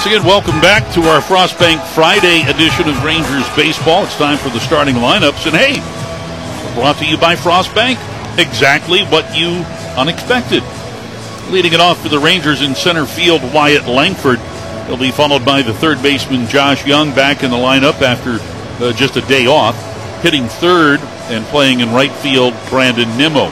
Once again, welcome back to our Frostbank Friday edition of Rangers Baseball. It's time for the starting lineups. And hey, brought to you by Frostbank. Exactly what you unexpected. Leading it off for the Rangers in center field, Wyatt Langford. He'll be followed by the third baseman, Josh Young, back in the lineup after just a day off. Hitting third and playing in right field, Brandon Nimmo.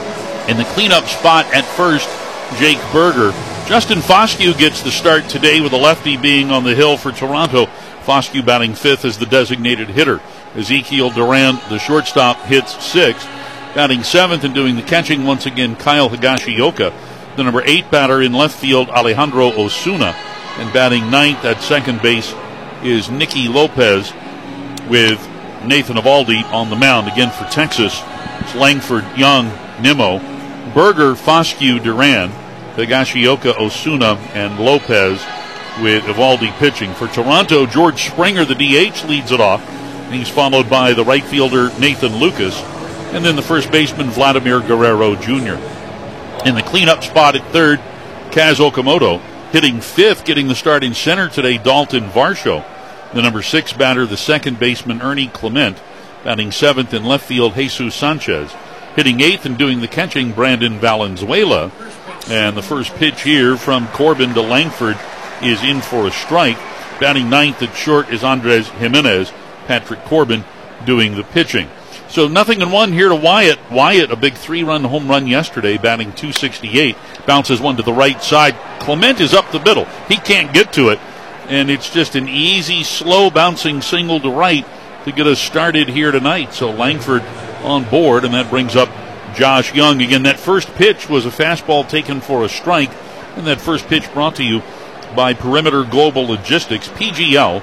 In the cleanup spot at first, Jake Berger. Justin Foscue gets the start today with a lefty being on the hill for Toronto. Foscue batting fifth as the designated hitter. Ezekiel Duran, the shortstop, hits sixth. Batting seventh and doing the catching once again, Kyle Higashioka. The number 8 batter in left field, Alejandro Osuna. And batting ninth at second base is Nicky Lopez with Nathan Eovaldi on the mound. Again for Texas, it's Langford, Young, Nimmo, Berger, Foscue, Duran, Higashioka, Osuna, and Lopez with Eovaldi pitching. For Toronto, George Springer, the DH, leads it off. He's followed by the right fielder, Nathan Lucas, and then the first baseman, Vladimir Guerrero Jr. In the cleanup spot at third, Kaz Okamoto. Hitting fifth, getting the start in center today, Dalton Varsho. The number 6 batter, the second baseman, Ernie Clement. Batting seventh in left field, Jesus Sanchez. Hitting eighth and doing the catching, Brandon Valenzuela. And the first pitch here from Corbin to Langford is in for a strike. Batting ninth at short is Andres Jimenez. Patrick Corbin doing the pitching. So 0-1 here to Wyatt. Wyatt, a big 3-run home run yesterday, batting .268. Bounces one to the right side. Clement is up the middle. He can't get to it. And it's just an easy, slow bouncing single to right to get us started here tonight. So Langford on board, and that brings up Josh Young. Again, that first pitch was a fastball taken for a strike, and that first pitch brought to you by Perimeter Global Logistics. PGL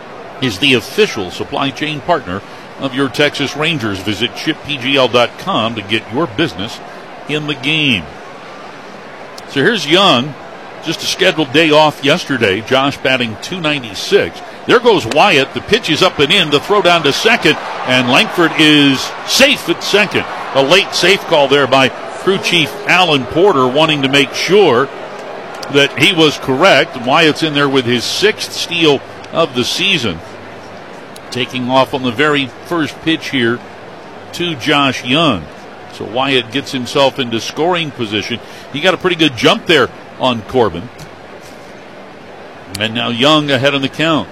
is the official supply chain partner of your Texas Rangers. Visit shippgl.com to get your business in the game. So here's Young, just a scheduled day off yesterday. Josh batting .296. There goes Wyatt. The pitch is up and in. The throw down to second, and Langford is safe at second. A late safe call there by crew chief Alan Porter, wanting to make sure that he was correct. Wyatt's in there with his 6th steal of the season. Taking off on the very first pitch here to Josh Young. So Wyatt gets himself into scoring position. He got a pretty good jump there on Corbin. And now Young ahead on the count.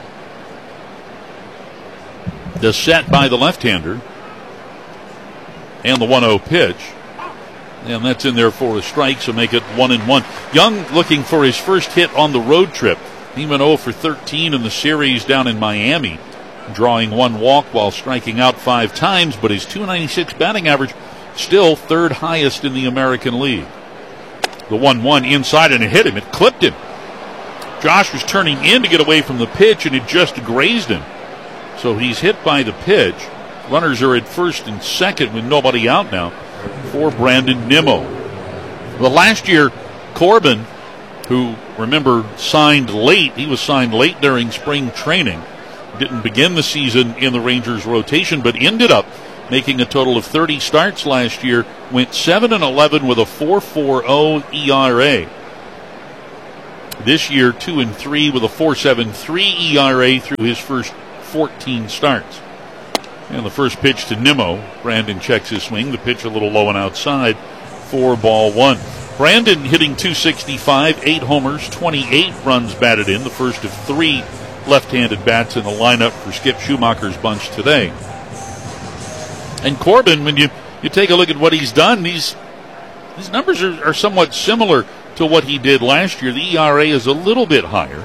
The set by the left-hander. And the 1-0 pitch. And that's in there for a strike, so make it 1-1. Young looking for his first hit on the road trip. He went 0 for 13 in the series down in Miami, drawing 1 walk while striking out 5 times, but his .296 batting average still 3rd highest in the American League. The 1-1 inside, and it hit him. It clipped him. Josh was turning in to get away from the pitch, and it just grazed him. So he's hit by the pitch. Runners are at first and second with nobody out now for Brandon Nimmo. Well, last year, Corbin, who, remember, signed late. He was signed late during spring training. Didn't begin the season in the Rangers rotation, but ended up making a total of 30 starts last year. Went 7-11 with a 4.40 ERA. This year, 2-3 with a 4.73 ERA through his first 14 starts. And the first pitch to Nimmo. Brandon checks his swing. The pitch a little low and outside for ball 1. Brandon hitting .265, 8 homers, 28 runs batted in. The first of 3 left-handed bats in the lineup for Skip Schumacher's bunch today. And Corbin, when you take a look at what he's done, these numbers are somewhat similar to what he did last year. The ERA is a little bit higher.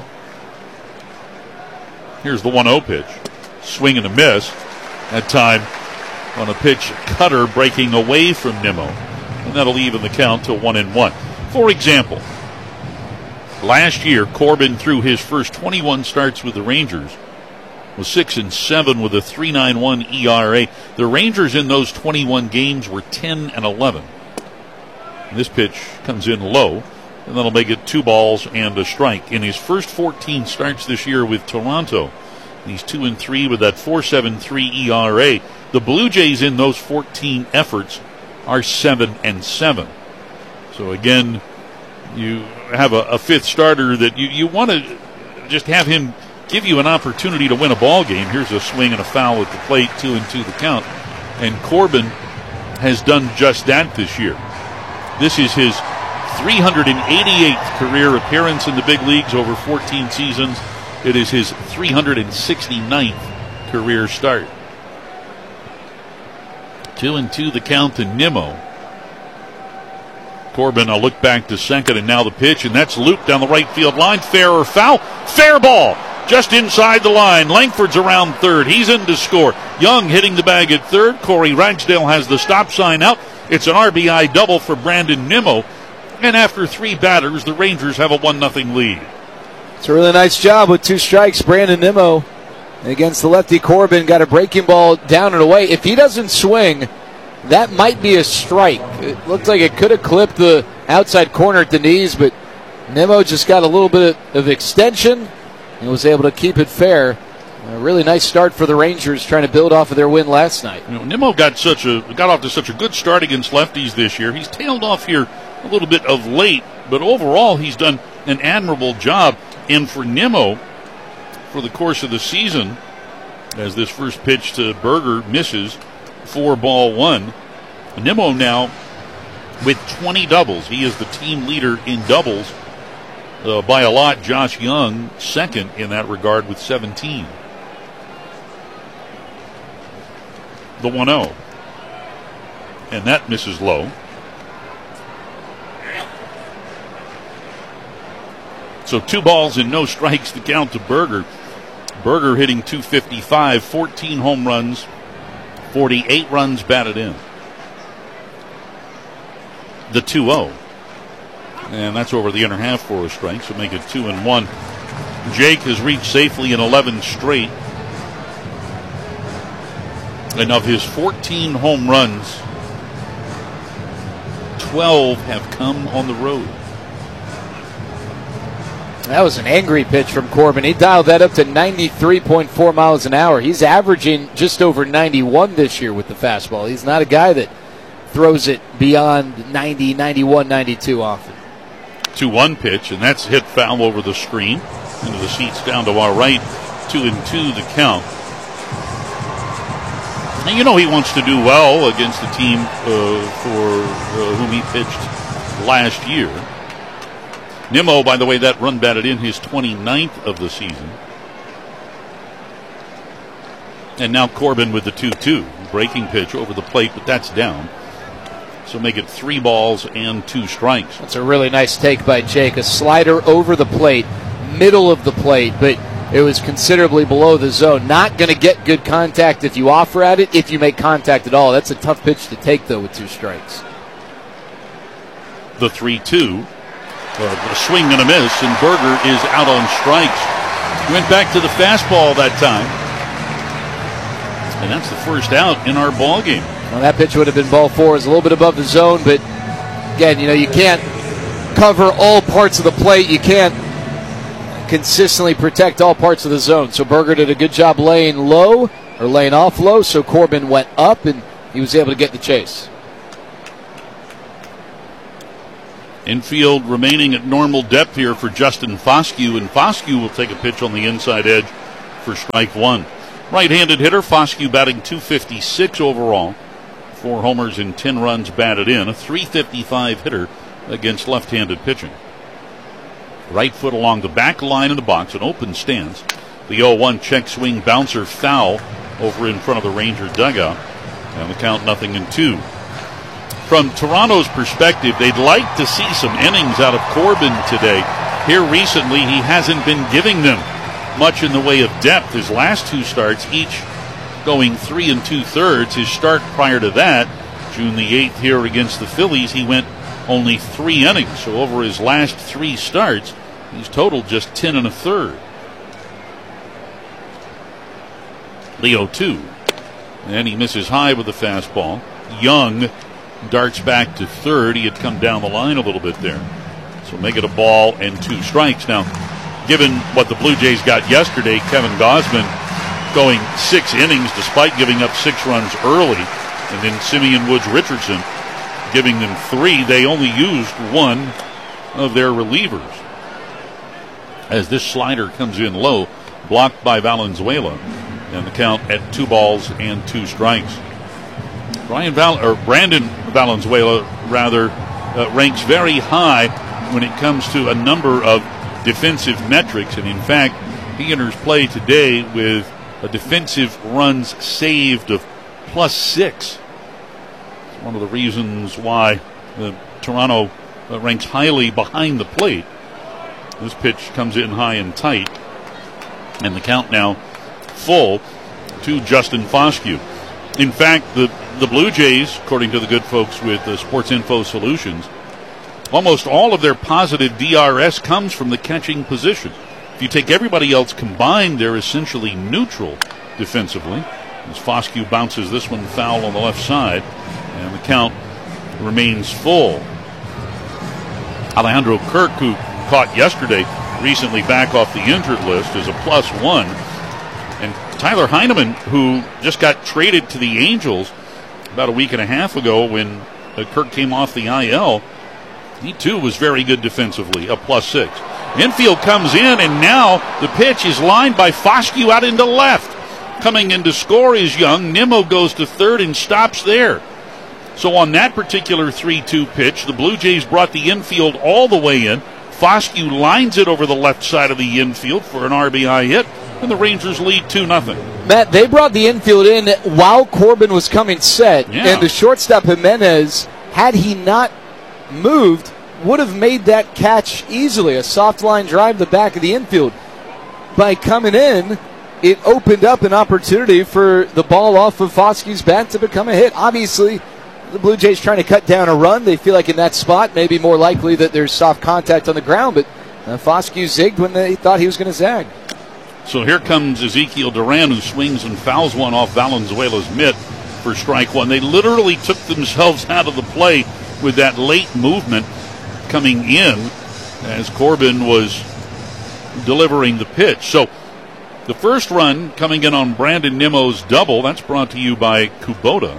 Here's the 1-0 pitch. Swing and a miss. That time on a pitch cutter breaking away from Nimmo. And that'll even the count to 1-1. For example, last year, Corbin, through his first 21 starts with the Rangers, was 6-7 with a 3.91 ERA. The Rangers in those 21 games were 10-11. This pitch comes in low, and that'll make it 2 balls and a strike. In his first 14 starts this year with Toronto, he's 2-3 with that 4.73 ERA. The Blue Jays in those 14 efforts are 7-7. So again, you have a fifth starter that you want to just have him give you an opportunity to win a ball game. Here's a swing and a foul at the plate, 2-2 the count. And Corbin has done just that this year. This is his 388th career appearance in the big leagues over 14 seasons. It is his 369th career start. 2-2 the count to Nimmo. Corbin a look back to second, and now the pitch, and that's looped down the right field line. Fair or foul? Fair ball. Just inside the line. Langford's around third. He's in to score. Young hitting the bag at third. Corey Ragsdale has the stop sign out. It's an RBI double for Brandon Nimmo. And after 3 batters, the Rangers have a 1-0 lead. It's a really nice job with 2 strikes. Brandon Nimmo against the lefty Corbin got a breaking ball down and away. If he doesn't swing, that might be a strike. It looked like it could have clipped the outside corner at the knees, but Nimmo just got a little bit of extension and was able to keep it fair. A really nice start for the Rangers, trying to build off of their win last night. You know, Nimmo got off to such a good start against lefties this year. He's tailed off here a little bit of late, but overall he's done an admirable job. And for Nimmo, for the course of the season, as this first pitch to Berger misses, 4-1. Nimmo now with 20 doubles. He is the team leader in doubles by a lot. Josh Young second in that regard with 17. The 1-0. And that misses low. So 2 balls and no strikes to count to Berger. Berger hitting .255, 14 home runs, 48 runs batted in. The 2-0. And that's over the inner half for a strike, so make it 2-1. Jake has reached safely in 11 straight. And of his 14 home runs, 12 have come on the road. That was an angry pitch from Corbin. He dialed that up to 93.4 miles an hour. He's averaging just over 91 this year with the fastball. He's not a guy that throws it beyond 90, 91, 92 often. 2-1 pitch, and that's hit foul over the screen into the seats down to our right. 2-2 the count. And you know he wants to do well against the team for whom he pitched last year. Nimmo, by the way, that run batted in his 29th of the season. And now Corbin with the 2-2. Breaking pitch over the plate, but that's down. So make it 3 balls and 2 strikes. That's a really nice take by Jake. A slider over the plate, middle of the plate, but it was considerably below the zone. Not going to get good contact if you offer at it, if you make contact at all. That's a tough pitch to take, though, with 2 strikes. The 3-2. A swing and a miss, and Berger is out on strikes. Went back to the fastball that time. And that's the first out in our ball game. Well, that pitch would have been ball 4. It's a little bit above the zone, but again, you know, you can't cover all parts of the plate. You can't consistently protect all parts of the zone. So Berger did a good job laying low, or laying off low, so Corbin went up, and he was able to get the chase. Infield remaining at normal depth here for Justin Foscue, and Foscue will take a pitch on the inside edge for strike 1. Right-handed hitter, Foscue batting .256 overall. 4 homers and 10 runs batted in. A .355 hitter against left-handed pitching. Right foot along the back line of the box, an open stance. The 0-1 check swing bouncer foul over in front of the Ranger dugout. And the count 0-2. From Toronto's perspective, they'd like to see some innings out of Corbin today. Here recently, he hasn't been giving them much in the way of depth. His last 2 starts, each going 3 2/3. His start prior to that, June the 8th here against the Phillies, he went only 3 innings. So over his last 3 starts, he's totaled just 10 1/3. Leo 2. And he misses high with the fastball. Young darts back to third. He had come down the line a little bit there. So make it a ball and 2 strikes. Now, given what the Blue Jays got yesterday, Kevin Gausman going 6 innings despite giving up 6 runs early, and then Simeon Woods Richardson giving them 3. They only used 1 of their relievers. as this slider comes in low, blocked by Valenzuela, and the count at 2 balls and 2 strikes. Brandon Valenzuela ranks very high when it comes to a number of defensive metrics, and in fact, he enters play today with a defensive runs saved of +6. It's one of the reasons why Toronto ranks highly behind the plate. This pitch comes in high and tight, and the count now full to Justin Foscue. In fact, the Blue Jays, according to the good folks with Sports Info Solutions, almost all of their positive DRS comes from the catching position. If you take everybody else combined, they're essentially neutral defensively, as Foscue bounces this one foul on the left side, and the count remains full. Alejandro Kirk, who caught yesterday, recently back off the injured list, is a +1. And Tyler Heineman, who just got traded to the Angels about a week and a half ago when Kirk came off the IL, he too was very good defensively, a +6. Infield comes in, and now the pitch is lined by Foscue out into left. Coming in to score is Young. Nimmo goes to third and stops there. So on that particular 3-2 pitch, the Blue Jays brought the infield all the way in. Foscue lines it over the left side of the infield for an RBI hit, and the Rangers lead 2-0. Matt, they brought the infield in while Corbin was coming set, and the shortstop Jimenez, had he not moved, would have made that catch easily. A soft line drive the back of the infield. By coming in, it opened up an opportunity for the ball off of Foscue's bat to become a hit. Obviously, the Blue Jays trying to cut down a run. They feel like in that spot, maybe more likely that there's soft contact on the ground, but Foscue zigged when they thought he was going to zag. So here comes Ezekiel Duran, who swings and fouls one off Valenzuela's mitt for strike one. They literally took themselves out of the play with that late movement coming in as Corbin was delivering the pitch. So the first run coming in on Brandon Nimmo's double. That's brought to you by Kubota.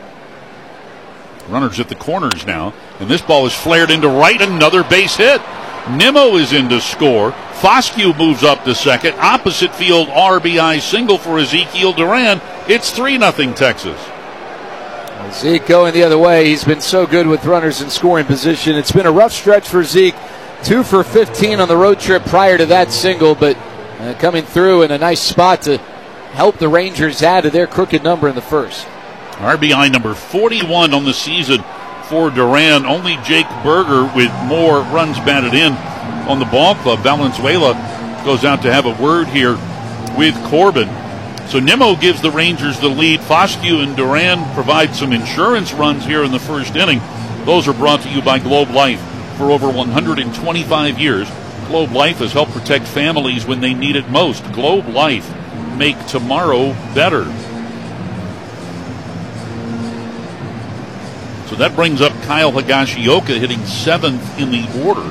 Runners at the corners now, and this ball is flared into right. Another base hit. Nimmo is in to score. Foscue moves up to second. Opposite field RBI single for Ezekiel Duran. It's 3-0 Texas. Zeke going the other way. He's been so good with runners in scoring position. It's been a rough stretch for Zeke. 2 for 15 on the road trip prior to that single, but coming through in a nice spot to help the Rangers add to their crooked number in the first. RBI number 41 on the season for Duran. Only Jake Berger with more runs batted in on the ball club. Valenzuela goes out to have a word here with Corbin. So Nimmo gives the Rangers the lead. Foscue and Duran provide some insurance runs here in the first inning. Those are brought to you by Globe Life. For over 125 years, Globe Life has helped protect families when they need it most. Globe Life, make tomorrow better. So that brings up Kyle Higashioka hitting 7th in the order.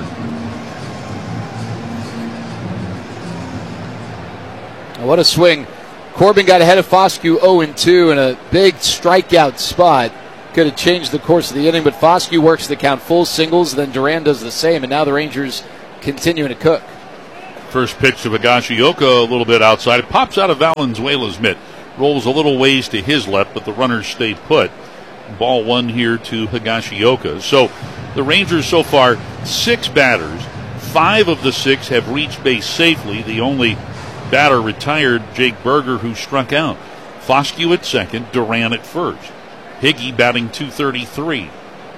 What a swing. Corbin got ahead of Foscue 0-2 in a big strikeout spot. Could have changed the course of the inning, but Foscue works the count full singles, then Duran does the same, and now the Rangers continuing to cook. First pitch to Higashioka a little bit outside. It pops out of Valenzuela's mitt. Rolls a little ways to his left, but the runners stay put. Ball 1 here to Higashioka. So the Rangers so far 6 batters. 5 of the 6 have reached base safely. The only batter retired, Jake Berger, who struck out. Foscue at second, Duran at first. Higgy batting .233.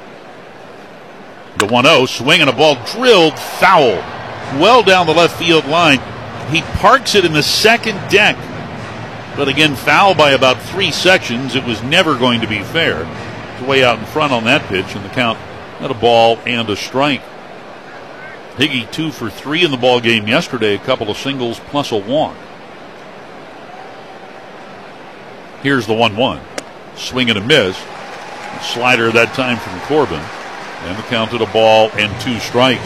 The 1-0, swing and a ball drilled foul. Well down the left field line. He parks it in the second deck. But again, foul by about 3 sections. It was never going to be fair. It's way out in front on that pitch, and the count at a ball and a strike. Higgy 2 for 3 in the ball game yesterday. A couple of singles plus a walk. Here's the 1-1. Swing and a miss. Slider that time from Corbin. And the count at a ball and 2 strikes.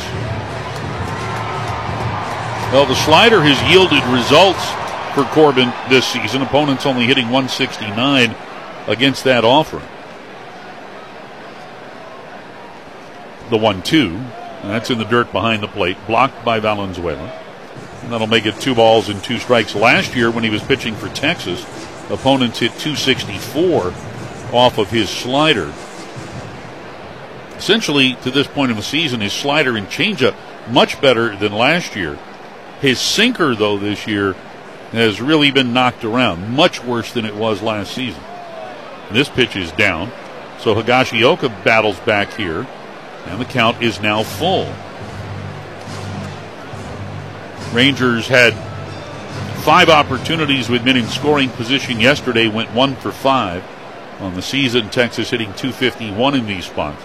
Well, the slider has yielded results for Corbin this season. Opponents only hitting .169 against that offering. The 1-2. That's in the dirt behind the plate. Blocked by Valenzuela. And that'll make it 2 balls and 2 strikes. Last year when he was pitching for Texas, opponents hit 264 off of his slider. Essentially, to this point in the season, his slider and changeup much better than last year. His sinker, though, this year has really been knocked around, much worse than it was last season. And this pitch is down, so Higashioka battles back here, and the count is now full. Rangers had 5 opportunities with men in scoring position yesterday, went 1 for 5 on the season. Texas hitting .251 in these spots.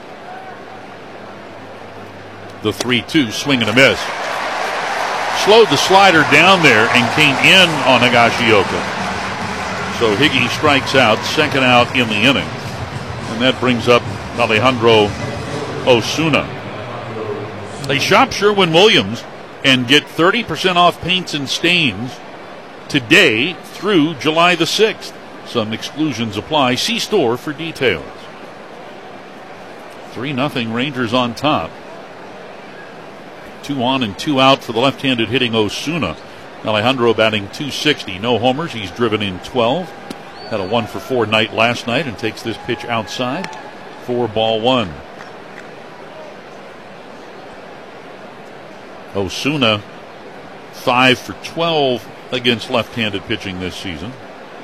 The 3-2 swing and a miss. Slowed the slider down there and came in on Higashioka. So Higgy strikes out, second out in the inning. And that brings up Alejandro Osuna. They shop Sherwin-Williams and get 30% off paints and stains today through July the 6th. Some exclusions apply. See store for details. 3-0 Rangers on top. 2 on and 2 out for the left-handed hitting Osuna. Alejandro batting .260. No homers. He's driven in 12. Had a 1 for 4 night last night and takes this pitch outside. 4-1. Osuna 5 for 12 against left-handed pitching this season.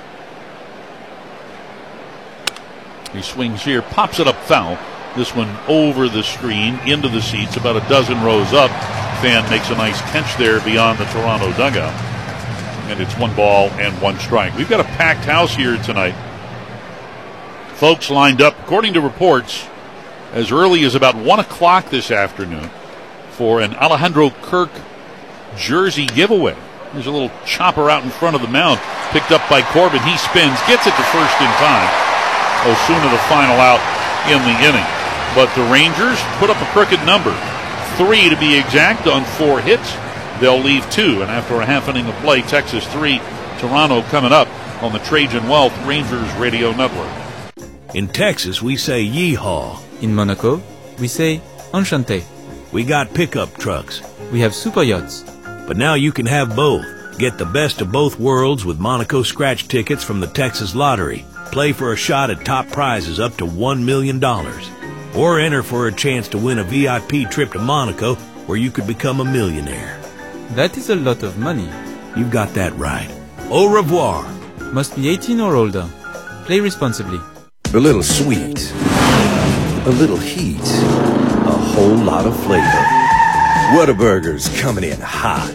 He swings here, pops it up foul. This one over the screen, into the seats, about a dozen rows up. Fan makes a nice catch there beyond the Toronto dugout. And it's 1 ball and 1 strike. We've got a packed house here tonight. Folks lined up, according to reports, as early as about 1 o'clock this afternoon for an Alejandro Kirk jersey giveaway. There's a little chopper out in front of the mound, picked up by Corbin. He spins, gets it to first in time. Osuna the final out in the inning. But the Rangers put up a crooked number, 3 to be exact, on 4 hits. They'll leave 2, and after a half inning of play, Texas 3, Toronto coming up on the Trajan Wealth Rangers Radio Network. In Texas, we say yeehaw. In Monaco, we say enchanté. We got pickup trucks. We have super yachts. But now you can have both. Get the best of both worlds with Monaco scratch tickets from the Texas Lottery. Play for a shot at top prizes up to $1 million. Or enter for a chance to win a VIP trip to Monaco where you could become a millionaire. That is a lot of money. You've got that right. Au revoir. Must be 18 or older. Play responsibly. A little sweet. A little heat. A whole lot of flavor. Whataburger's coming in hot.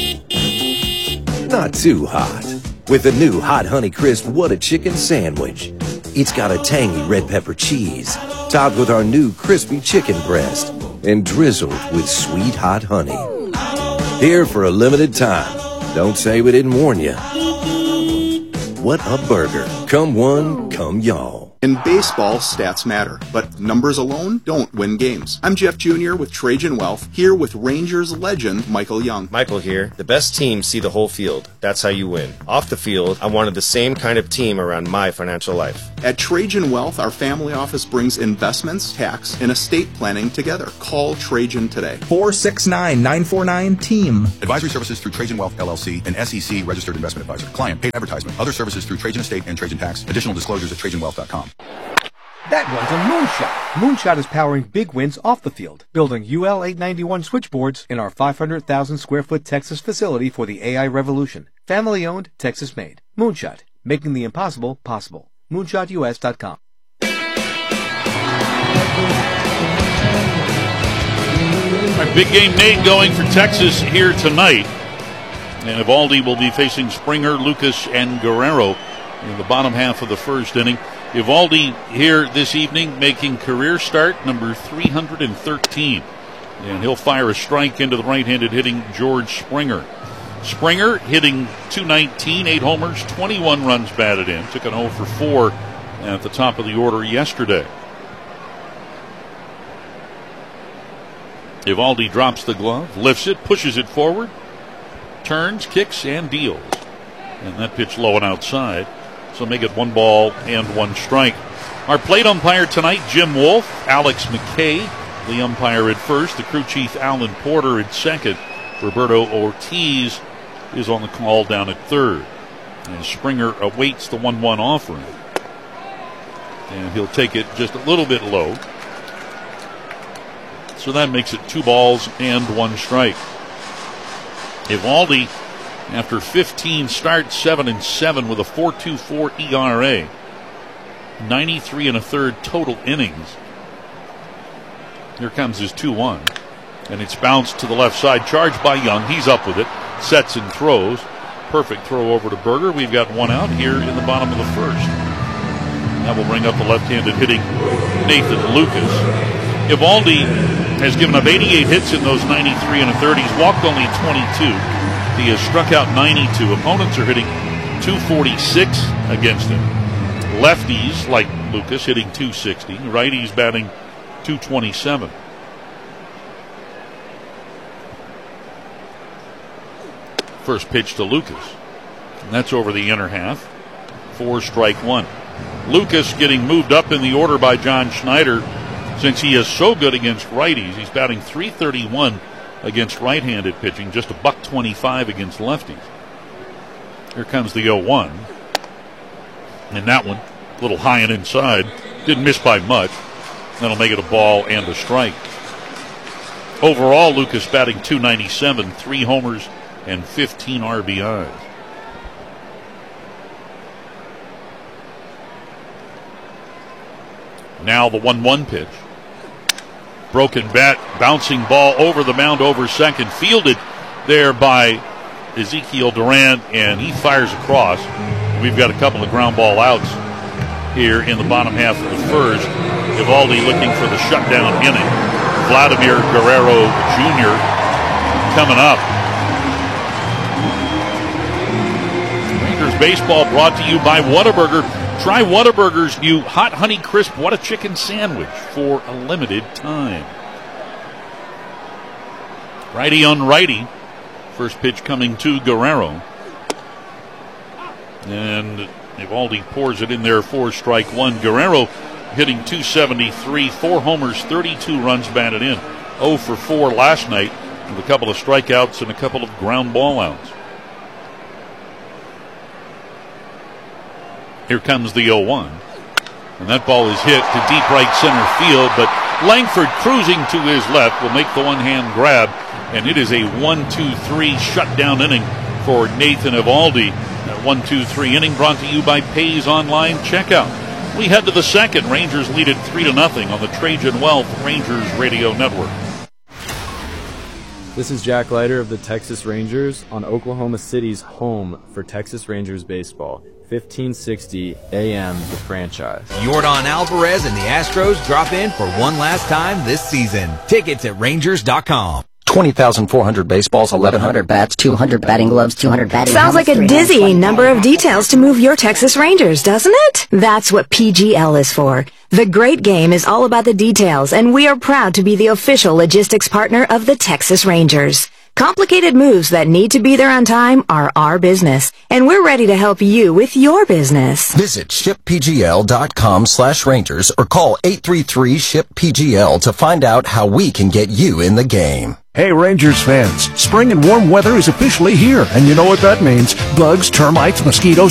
Not too hot. With the new Hot Honey Crisp Whata Chicken Sandwich. It's got a tangy red pepper cheese, topped with our new crispy chicken breast, and drizzled with sweet hot honey. Here for a limited time. Don't say we didn't warn you. What a burger. Come one, come y'all. In baseball, stats matter, but numbers alone don't win games. I'm Jeff Jr. with Trajan Wealth, here with Rangers legend Michael Young. Michael here. The best teams see the whole field. That's how you win. Off the field, I wanted the same kind of team around my financial life. At Trajan Wealth, our family office brings investments, tax, and estate planning together. Call Trajan today. 469-949-TEAM. Advisory services through Trajan Wealth, LLC, an SEC registered investment advisor. Client paid advertisement. Other services through Trajan Estate and Trajan Tax. Additional disclosures at TrajanWealth.com. That one's a moonshot. Moonshot is powering big wins off the field, building UL 891 switchboards in our 500,000 square foot Texas facility for the AI revolution. Family owned, Texas made. Moonshot, making the impossible possible. MoonshotUS.com. Our big game Nate going for Texas here tonight. And Evaldi will be facing Springer, Lucas, and Guerrero in the bottom half of the first inning. Evaldi here this evening making career start number 313. And he'll fire a strike into the right-handed hitting George Springer. Springer hitting .219, 8 homers, 21 runs batted in. Took an 0 for 4 at the top of the order yesterday. Evaldi drops the glove, lifts it, pushes it forward, turns, kicks, and deals. And that pitch low and outside. So make it 1 ball and 1 strike. Our plate umpire tonight, Jim Wolf, Alex McKay, the umpire at first, the crew chief Alan Porter at second, Roberto Ortiz is on the call down at third. And Springer awaits the 1-1 offering. And he'll take it just a little bit low. So that makes it 2 balls and 1 strike. Eovaldi, after 15 starts, 7-7 with a 4.24 ERA. 93 1/3 total innings. Here comes his 2-1. And it's bounced to the left side. Charged by Young. He's up with it. Sets and throws. Perfect throw over to Berger. We've got 1 out here in the bottom of the first. That will bring up the left-handed hitting Nathan Lucas. Eovaldi has given up 88 hits in those 93 1/3. He's walked only 22. He has struck out 92. Opponents are hitting 246 against him. Lefties, like Lucas, hitting 260. Righties batting 227. First pitch to Lucas. And that's over the inner half. 4 strike 1. Lucas getting moved up in the order by John Schneider since he is so good against righties. He's batting .331 against right-handed pitching, just a $125 against lefties. Here comes the 0-1. And that one, a little high and inside. Didn't miss by much. That'll make it a ball and a strike. Overall, Lucas batting .297, 3 homers and 15 RBIs. Now the 1-1 pitch. Broken bat, bouncing ball over the mound, over second. Fielded there by Ezekiel Duran, and he fires across. We've got a couple of ground ball outs here in the bottom half of the first. Eovaldi looking for the shutdown inning. Vladimir Guerrero Jr. coming up. Rangers baseball brought to you by Whataburger. Try Whataburger's new Hot Honey Crisp What a Chicken Sandwich for a limited time. Righty on righty. First pitch coming to Guerrero. And Eovaldi pours it in there for strike 1. Guerrero hitting .273, 4 homers, 32 runs batted in. 0 for 4 last night with a couple of strikeouts and a couple of ground ball outs. Here comes the 0-1. And that ball is hit to deep right center field, but Langford cruising to his left will make the one-hand grab, and it is a 1-2-3 shutdown inning for Nathan Eovaldi. That 1-2-3 inning brought to you by Pays Online Checkout. We head to the second. Rangers lead it 3-0 on the Trajan Wealth Rangers Radio Network. This is Jack Leiter of the Texas Rangers on Oklahoma City's home for Texas Rangers baseball. 1560 AM The Franchise. Yordan Alvarez and the Astros drop in for one last time this season. Tickets at Rangers.com. 20,400 baseballs, 1,100 bats, 200 batting gloves, 200 batting Sounds like a dizzying number of details to move your Texas Rangers, doesn't it? That's what PGL is for. The great game is all about the details, and we are proud to be the official logistics partner of the Texas Rangers. Complicated moves that need to be there on time are our business, and we're ready to help you with your business. Visit shippgl.com/Rangers or call 833-SHIP-PGL to find out how we can get you in the game. Hey Rangers fans, spring and warm weather is officially here, and you know what that means. Bugs, termites, mosquitoes,